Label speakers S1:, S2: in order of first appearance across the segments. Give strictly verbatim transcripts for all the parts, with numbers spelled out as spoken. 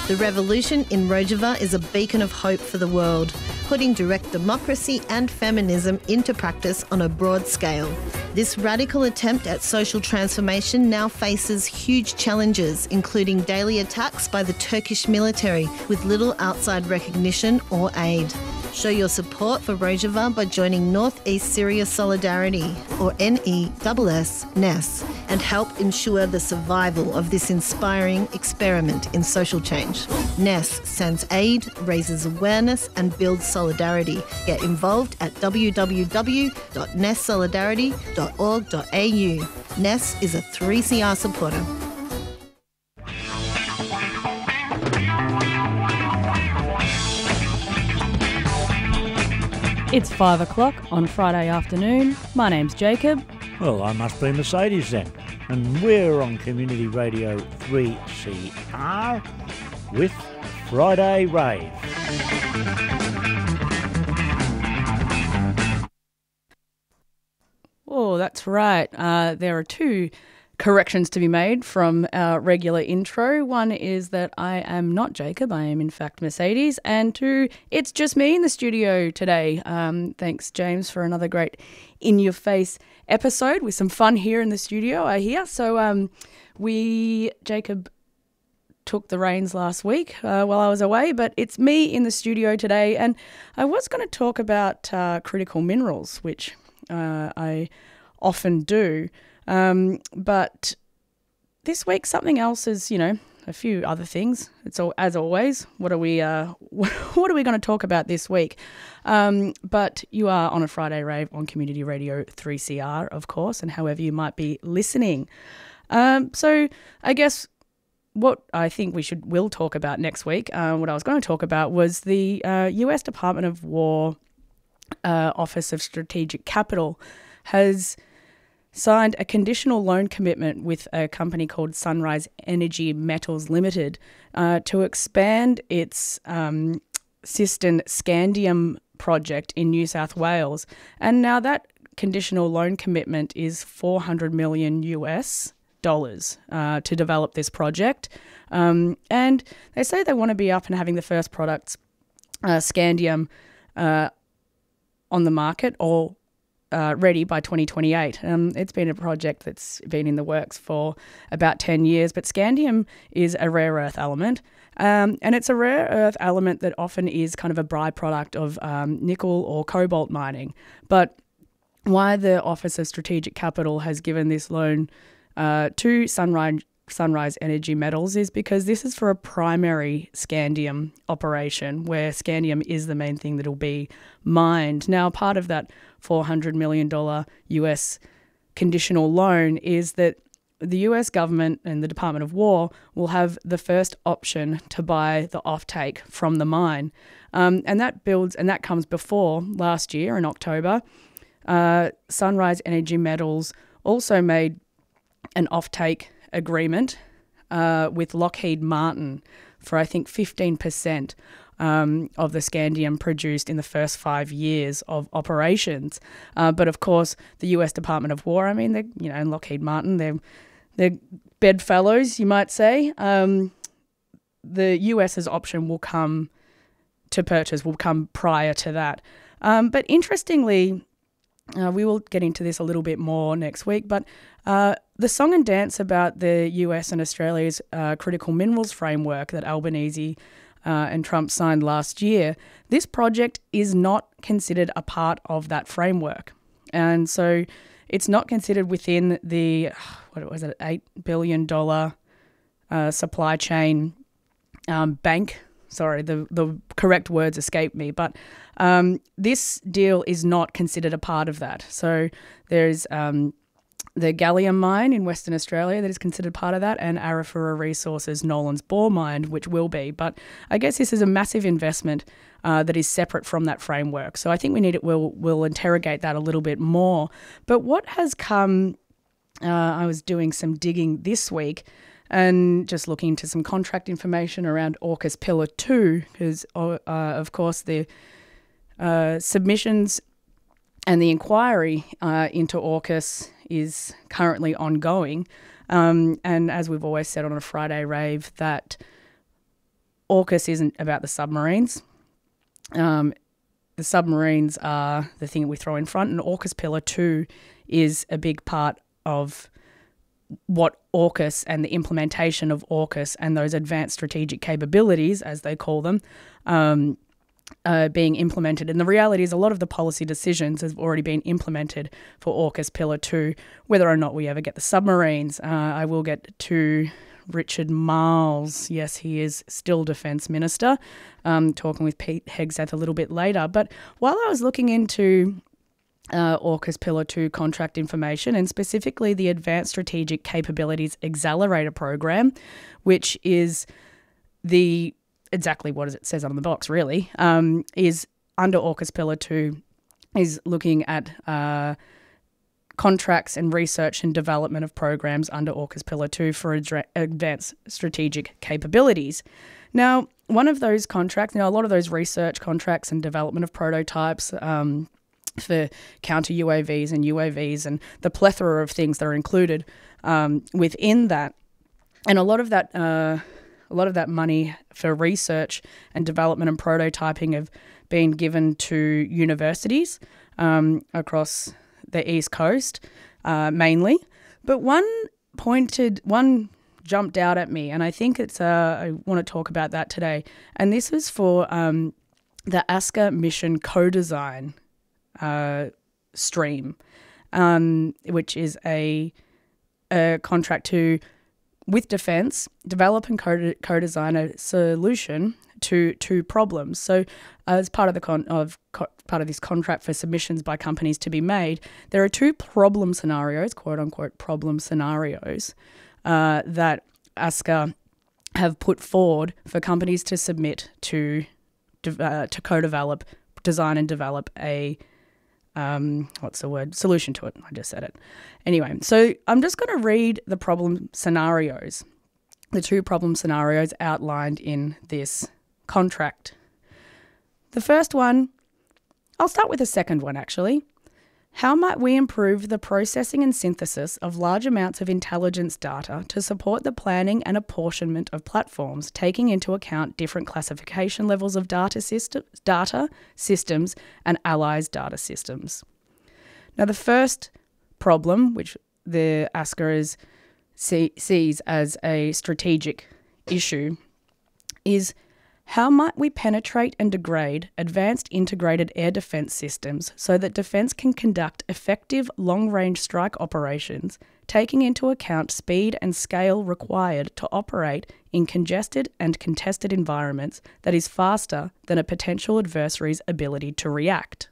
S1: The revolution in Rojava is a beacon of hope for the world, putting direct democracy and feminism into practice on a broad scale. This radical attempt at social transformation now faces huge challenges, including daily attacks by the Turkish military with little outside recognition or aid. Show your support for Rojava by joining North East Syria Solidarity, or N E S S, N E S, and help ensure the survival of this inspiring experiment in social change. N E S sends aid, raises awareness and builds solidarity. Get involved at w w w dot n e s solidarity dot org dot a u. N E S is a three C R supporter.
S2: It's five o'clock on Friday afternoon. My name's Jacob.
S3: Well, I must be Mercedes then. And we're on Community Radio three C R with Friday Rave.
S2: Oh, that's right. Uh, there are two corrections to be made from our regular intro. One is that I am not Jacob, I am in fact Mercedes. And two, it's just me in the studio today. Um, thanks, James, for another great in-your-face episode with some fun here in the studio, I hear. So um, we, Jacob took the reins last week uh, while I was away, but it's me in the studio today. And I was going to talk about uh, critical minerals, which uh, I often do. Um, but this week, something else is, you know, a few other things. It's all, as always, what are we, uh, what are we going to talk about this week? Um, but you are on a Friday Rave on Community Radio three C R, of course, and however you might be listening. Um, so I guess what I think we should, will talk about next week, uh, what I was going to talk about was the, uh, U S Department of War, uh, Office of Strategic Capital has signed a conditional loan commitment with a company called Sunrise Energy Metals Limited uh, to expand its um, Sistine Scandium project in New South Wales. And now that conditional loan commitment is four hundred million U S dollars uh, to develop this project. Um, and they say they want to be up and having the first products, uh, scandium, uh, on the market or Uh, ready by twenty twenty-eight. Um, it's been a project that's been in the works for about ten years, but scandium is a rare earth element, um, and it's a rare earth element that often is kind of a byproduct of um, nickel or cobalt mining. But why the Office of Strategic Capital has given this loan uh, to Sunrise Sunrise Energy Metals is because this is for a primary scandium operation where scandium is the main thing that will be mined. Now, part of that four hundred million dollars U S conditional loan is that the U S government and the Department of War will have the first option to buy the offtake from the mine. Um, and that builds, and that comes before last year in October. Uh, Sunrise Energy Metals also made an offtake agreement uh, with Lockheed Martin for, I think, fifteen percent um, of the scandium produced in the first five years of operations. Uh, but of course, the U S Department of War, I mean, they, you know, Lockheed Martin, they're, they're bedfellows, you might say. Um, the US's option will come to purchase, will come prior to that. Um, but interestingly, Uh, we will get into this a little bit more next week, but uh, the song and dance about the U S and Australia's uh, critical minerals framework that Albanese uh, and Trump signed last year, this project is not considered a part of that framework. And so it's not considered within the, what was it, eight billion dollars uh, supply chain um, bank. Sorry, the, the correct words escape me, but um, this deal is not considered a part of that. So there's um, the gallium mine in Western Australia that is considered part of that, and Arafura Resources Nolan's Bore mine, which will be. But I guess this is a massive investment uh, that is separate from that framework. So I think we need it. We'll, we'll interrogate that a little bit more. But what has come, uh, I was doing some digging this week, and just looking into some contract information around AUKUS Pillar two, because, uh, of course, the uh, submissions and the inquiry uh, into AUKUS is currently ongoing. Um, and as we've always said on a Friday Rave, that AUKUS isn't about the submarines. Um, the submarines are the thing that we throw in front, and AUKUS Pillar two is a big part of what AUKUS and the implementation of AUKUS and those advanced strategic capabilities, as they call them, um, uh, being implemented. And the reality is a lot of the policy decisions have already been implemented for AUKUS Pillar two, whether or not we ever get the submarines. Uh, I will get to Richard Marles. Yes, he is still Defence Minister, um, talking with Pete Hegseth a little bit later. But while I was looking into Uh, AUKUS Pillar two contract information, and specifically the Advanced Strategic Capabilities Accelerator Program, which is the exactly what it says on the box, really, um, is under AUKUS Pillar two, is looking at uh, contracts and research and development of programs under AUKUS Pillar two for adra- advanced strategic capabilities. Now, one of those contracts, you know, a lot of those research contracts and development of prototypes, um, for counter U A Vs and U A Vs and the plethora of things that are included um, within that. And a lot of that uh, a lot of that money for research and development and prototyping have been given to universities um, across the East Coast uh, mainly. But one pointed, one jumped out at me, and I think it's, uh, I want to talk about that today. And this is for um, the ASCA mission co-design Uh, stream, um, which is a, a contract to, with Defence, develop and co- co-design a solution to two problems. So, as part of the con- of co- part of this contract for submissions by companies to be made, there are two problem scenarios, quote unquote problem scenarios, uh, that ASCA have put forward for companies to submit to de- uh, to co-develop, design and develop a Um, what's the word? Solution to it. I just said it. Anyway, so I'm just going to read the problem scenarios, the two problem scenarios outlined in this contract. The first one, I'll start with the second one actually. How might we improve the processing and synthesis of large amounts of intelligence data to support the planning and apportionment of platforms, taking into account different classification levels of data, system, data systems and allies data systems? Now, the first problem, which the ASCA is, see, sees as a strategic issue, is how might we penetrate and degrade advanced integrated air defence systems so that defence can conduct effective long-range strike operations, taking into account speed and scale required to operate in congested and contested environments that is faster than a potential adversary's ability to react?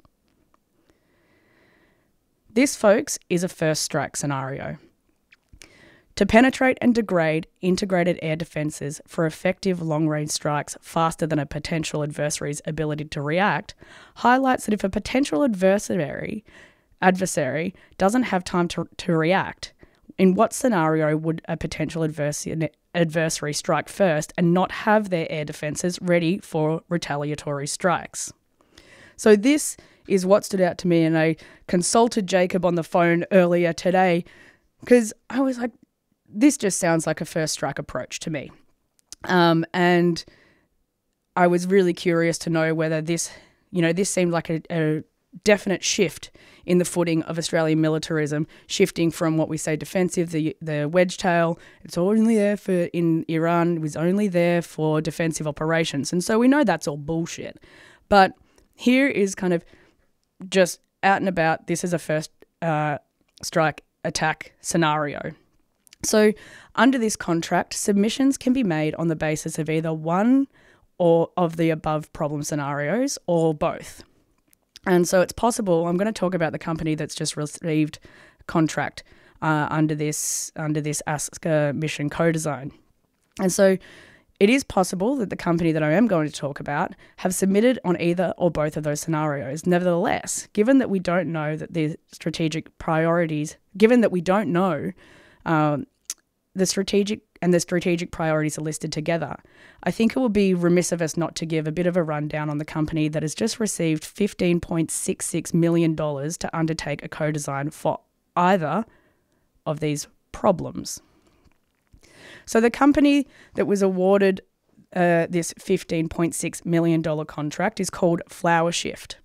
S2: This, folks, is a first strike scenario. To penetrate and degrade integrated air defences for effective long-range strikes faster than a potential adversary's ability to react highlights that if a potential adversary adversary doesn't have time to, to react, in what scenario would a potential adversary, adversary strike first and not have their air defences ready for retaliatory strikes? So this is what stood out to me, and I consulted Jacob on the phone earlier today because I was like, this just sounds like a first strike approach to me. Um, and I was really curious to know whether this, you know, this seemed like a, a definite shift in the footing of Australian militarism, shifting from what we say defensive, the the wedge tail, it's only there for, in Iran, it was only there for defensive operations. And so we know that's all bullshit. But here is kind of just out and about, this is a first uh, strike attack scenario. So under this contract, submissions can be made on the basis of either one or of the above problem scenarios or both. And so it's possible, I'm going to talk about the company that's just received a contract uh, under this under this ASCA mission co-design. And so it is possible that the company that I am going to talk about have submitted on either or both of those scenarios. Nevertheless, given that we don't know that the strategic priorities, given that we don't know um, the strategic and the strategic priorities are listed together, I think it would be remiss of us not to give a bit of a rundown on the company that has just received fifteen point six six million dollars to undertake a co-design for either of these problems. So the company that was awarded uh, this fifteen point six million dollars contract is called Flower Shift.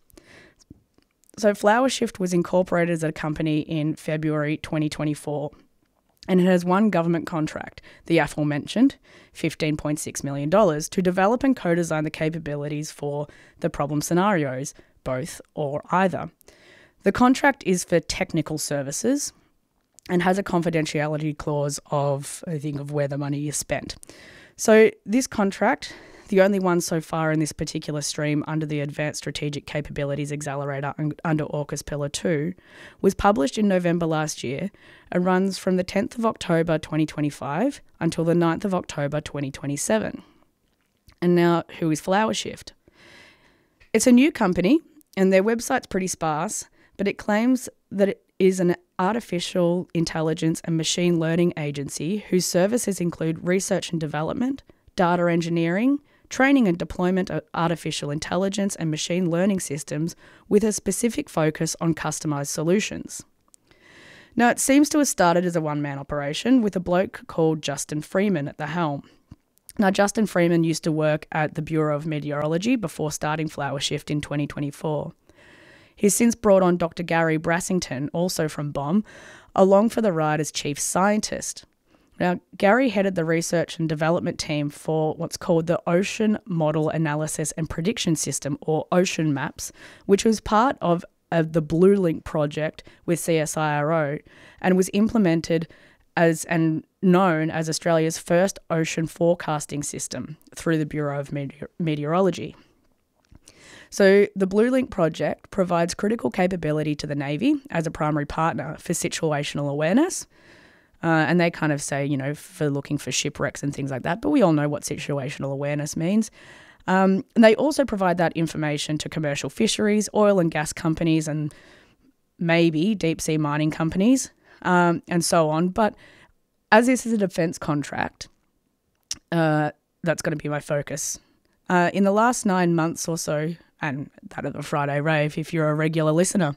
S2: So Flower Shift was incorporated as a company in February twenty twenty-four, and it has one government contract, the aforementioned fifteen point six million dollars, to develop and co-design the capabilities for the problem scenarios, both or either. The contract is for technical services and has a confidentiality clause of, I think, of where the money is spent. So this contract, the only one so far in this particular stream under the Advanced Strategic Capabilities Accelerator under AUKUS Pillar two, was published in November last year and runs from the tenth of October twenty twenty-five until the ninth of October twenty twenty-seven. And now, who is Flower Shift? It's a new company and their website's pretty sparse, but it claims that it is an artificial intelligence and machine learning agency whose services include research and development, data engineering, training and deployment of artificial intelligence and machine learning systems with a specific focus on customised solutions. Now, it seems to have started as a one-man operation with a bloke called Justin Freeman at the helm. Now, Justin Freeman used to work at the Bureau of Meteorology before starting Flower Shift in twenty twenty-four. He's since brought on Doctor Gary Brassington, also from B O M, along for the ride as chief scientist. Now, Gary headed the research and development team for what's called the Ocean Model Analysis and Prediction System, or Ocean Maps, which was part of, of the Blue Link project with C S I R O and was implemented as and known as Australia's first ocean forecasting system through the Bureau of Meteor- Meteorology. So the Blue Link project provides critical capability to the Navy as a primary partner for situational awareness. Uh, and they kind of say, you know, for looking for shipwrecks and things like that. But we all know what situational awareness means. Um, and they also provide that information to commercial fisheries, oil and gas companies, and maybe deep sea mining companies, um, and so on. But as this is a defence contract, uh, that's going to be my focus. Uh, in the last nine months or so, and that of the Friday Rave if you're a regular listener.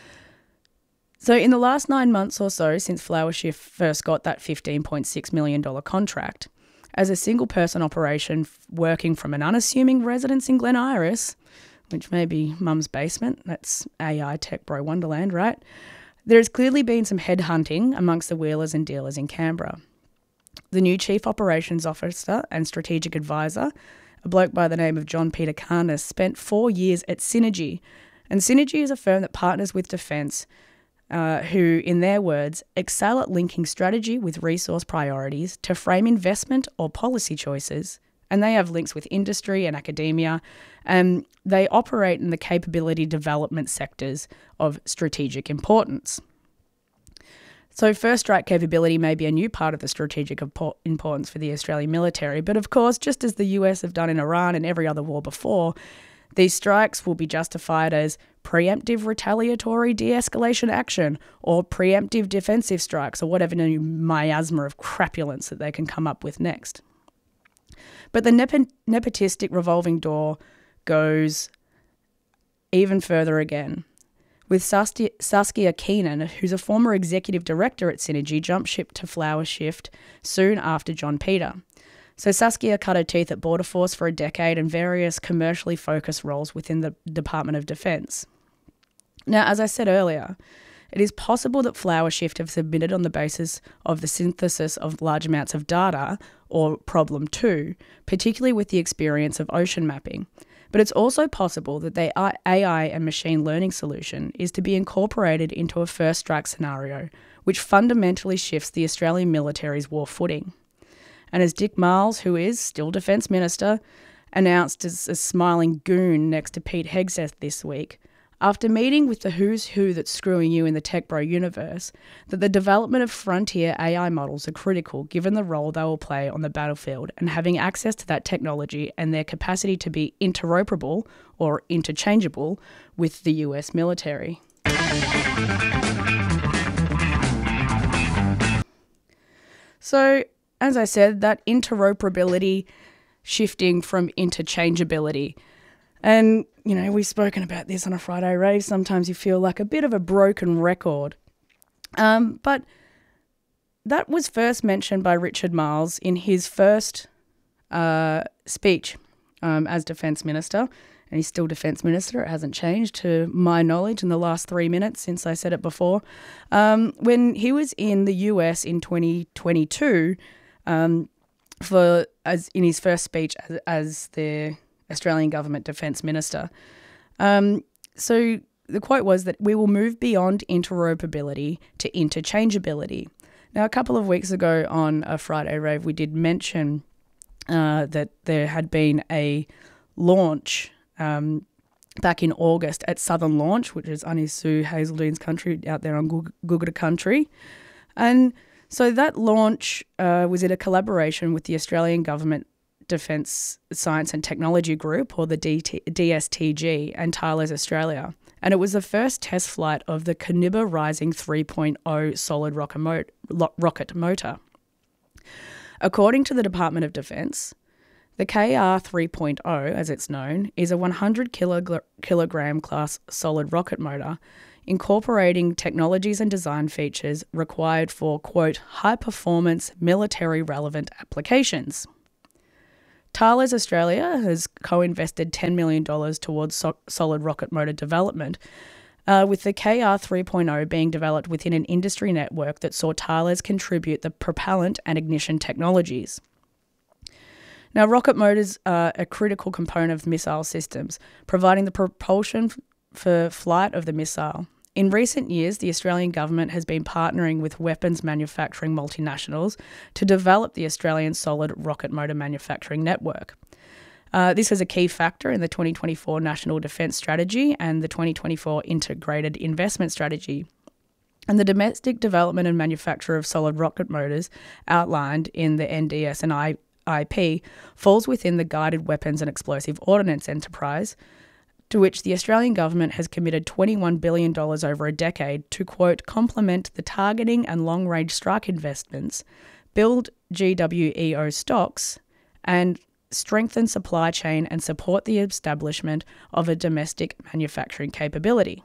S2: So in the last nine months or so since Flower Shift first got that fifteen point six million dollars contract, as a single-person operation f- working from an unassuming residence in Glen Iris, which may be mum's basement, that's A I tech bro wonderland, right? There has clearly been some headhunting amongst the wheelers and dealers in Canberra. The new Chief Operations Officer and Strategic Advisor, a bloke by the name of John Peter Carness, spent four years at Synergy. And Synergy is a firm that partners with Defence, uh, who, in their words, excel at linking strategy with resource priorities to frame investment or policy choices. And they have links with industry and academia, and they operate in the capability development sectors of strategic importance. So first strike capability may be a new part of the strategic importance for the Australian military, but of course, just as the U S have done in Iran and every other war before, these strikes will be justified as preemptive retaliatory de-escalation action or preemptive defensive strikes or whatever new miasma of crapulence that they can come up with next. But the nep- nepotistic revolving door goes even further again, with Saskia, Saskia Keenan, who's a former executive director at Synergy, jumped ship to Flower Shift soon after John Peter. So Saskia cut her teeth at Border Force for a decade and various commercially focused roles within the Department of Defence. Now, as I said earlier, it is possible that Flower Shift have submitted on the basis of the synthesis of large amounts of data, or problem two, particularly with the experience of ocean mapping. But it's also possible that their A I and machine learning solution is to be incorporated into a first strike scenario, which fundamentally shifts the Australian military's war footing. And as Dick Marles, who is still Defence Minister, announced as a smiling goon next to Pete Hegseth this week, after meeting with the who's who that's screwing you in the tech bro universe, that the development of frontier A I models are critical given the role they will play on the battlefield, and having access to that technology and their capacity to be interoperable or interchangeable with the U S military. So, as I said, that interoperability shifting from interchangeability. And, you know, we've spoken about this on a Friday Rave. Sometimes you feel like a bit of a broken record. Um, but that was first mentioned by Richard Marles in his first uh, speech um, as Defence Minister, and he's still Defence Minister. It hasn't changed to my knowledge in the last three minutes since I said it before. Um, when he was in the U S in twenty twenty-two, um, for as in his first speech as, as the Australian Government Defence Minister, um, so the quote was that we will move beyond interoperability to interchangeability. Now, a couple of weeks ago on a Friday Rave, we did mention uh, that there had been a launch um, back in August at Southern Launch, which is Anis Sue Hazeldene's country out there on Googera country. And so that launch uh, was in a collaboration with the Australian Government Defence Science and Technology Group, or the D T- D S T G, and Thales Australia. And it was the first test flight of the Caniba Rising three point oh solid rocket, mo- rocket motor. According to the Department of Defence, the K R three point oh, as it's known, is a one hundred kilogram class solid rocket motor incorporating technologies and design features required for, quote, high-performance military-relevant applications. Thales Australia has co-invested ten million dollars towards so- solid rocket motor development, uh, with the K R three point oh being developed within an industry network that saw Thales contribute the propellant and ignition technologies. Now, rocket motors are a critical component of missile systems, providing the propulsion f- for flight of the missile. In recent years, the Australian government has been partnering with weapons manufacturing multinationals to develop the Australian solid rocket motor manufacturing network. Uh, this is a key factor in the twenty twenty-four National Defence Strategy and the twenty twenty-four Integrated Investment Strategy. And the domestic development and manufacture of solid rocket motors outlined in the N D S and I P falls within the Guided Weapons and Explosive Ordnance Enterprise, to which the Australian government has committed twenty-one billion dollars over a decade to, quote, complement the targeting and long-range strike investments, build G W E O stocks, and strengthen supply chain and support the establishment of a domestic manufacturing capability.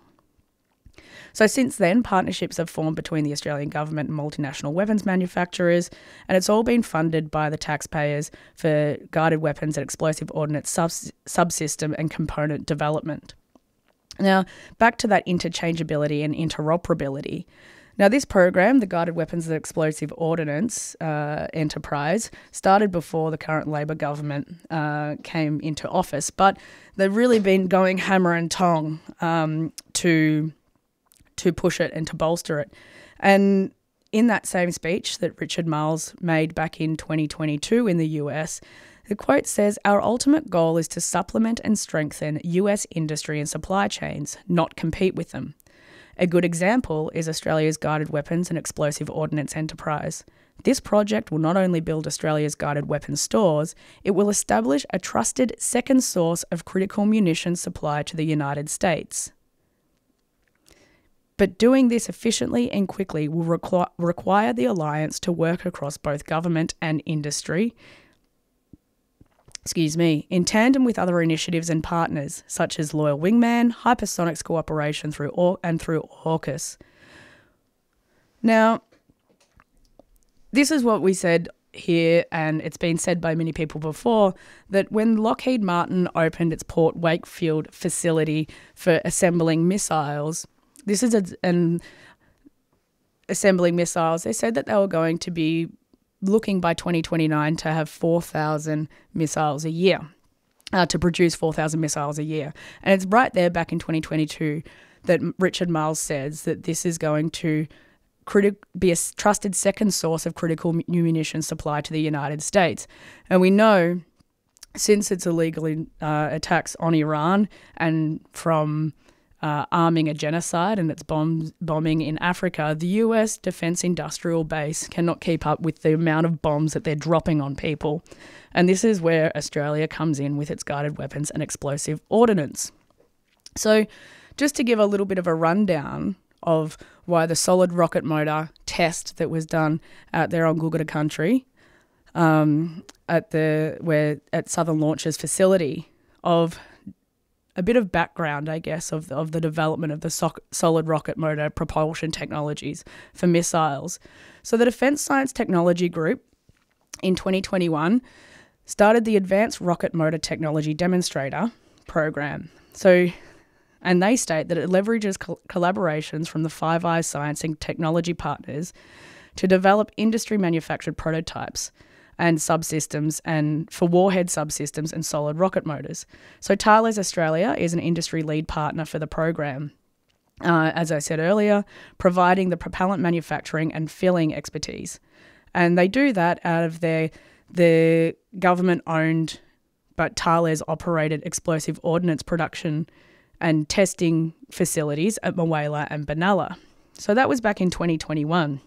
S2: So since then, partnerships have formed between the Australian government and multinational weapons manufacturers, and it's all been funded by the taxpayers for guided weapons and explosive ordnance subs- subsystem and component development. Now, back to that interchangeability and interoperability. Now, this program, the Guided Weapons and Explosive Ordnance uh, Enterprise, started before the current Labor government uh, came into office, but they've really been going hammer and tong um, to... to push it and to bolster it. And in that same speech that Richard Marles made back in twenty twenty-two in the U S, the quote says, "Our ultimate goal is to supplement and strengthen U S industry and supply chains, not compete with them. A good example is Australia's Guided Weapons and Explosive Ordnance Enterprise. This project will not only build Australia's guided weapons stores, it will establish a trusted second source of critical munitions supply to the United States. But doing this efficiently and quickly will requ- require the alliance to work across both government and industry, excuse me, in tandem with other initiatives and partners, such as Loyal Wingman, Hypersonics cooperation through or- and through AUKUS." Now, this is what we said here, and it's been said by many people before, that when Lockheed Martin opened its Port Wakefield facility for assembling missiles, This is a, an assembling missiles. They said that they were going to be looking by twenty twenty-nine to have four thousand missiles a year, uh, to produce four thousand missiles a year. And it's right there back in twenty twenty-two that Richard Marles says that this is going to criti- be a trusted second source of critical munitions supply to the United States. And we know, since its illegal uh, attacks on Iran and from Uh, arming a genocide and its bombs, bombing in Africa, the U S defense industrial base cannot keep up with the amount of bombs that they're dropping on people. And this is where Australia comes in with its guided weapons and explosive ordnance. So just to give a little bit of a rundown of why the solid rocket motor test that was done out there on Googera country um, at the where at Southern Launch's facility, of a bit of background, I guess, of the, of the development of the so- solid rocket motor propulsion technologies for missiles. So the Defence Science Technology Group in twenty twenty-one started the Advanced Rocket Motor Technology Demonstrator program. So, and they state that it leverages col- collaborations from the Five Eyes science and technology partners to develop industry-manufactured prototypes and subsystems and for warhead subsystems and solid rocket motors. So Thales Australia is an industry lead partner for the program. Uh, as I said earlier, providing the propellant manufacturing and filling expertise. And they do that out of their, their government-owned but Thales-operated explosive ordnance production and testing facilities at Mooala and Benalla. So that was back in twenty twenty-one.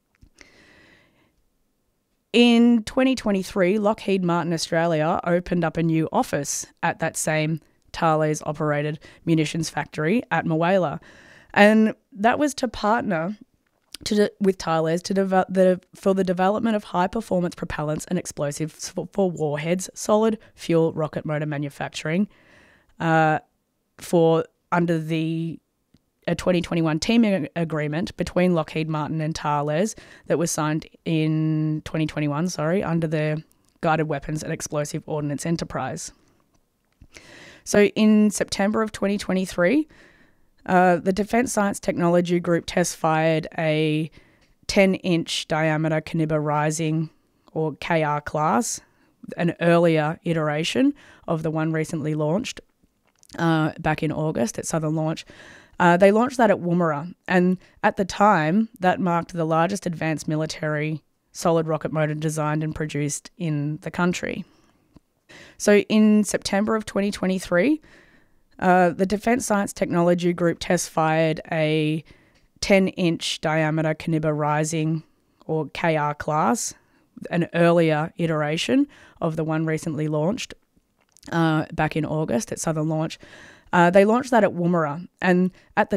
S2: In twenty twenty-three, Lockheed Martin Australia opened up a new office at that same Thales-operated munitions factory at Mooala. And that was to partner to de- with Thales to develop the, for the development of high-performance propellants and explosives for, for warheads, solid fuel rocket motor manufacturing, uh, for under the a twenty twenty-one teaming agreement between Lockheed Martin and Thales that was signed in twenty twenty-one, sorry, under the Guided Weapons and Explosive Ordnance Enterprise. So in September of twenty twenty-three, uh, the Defence Science Technology Group test-fired a ten-inch diameter Kaniba Rising, or K R class, an earlier iteration of the one recently launched uh, back in August at Southern Launch. Uh, they launched that at Woomera, and at the time, that marked the largest advanced military solid rocket motor designed and produced in the country. So in September of twenty twenty-three, uh, the Defence Science Technology Group test-fired a ten-inch diameter Kaniba Rising, or K R class, an earlier iteration of the one recently launched uh, back in August at Southern Launch. Uh, they launched that at Woomera, and at the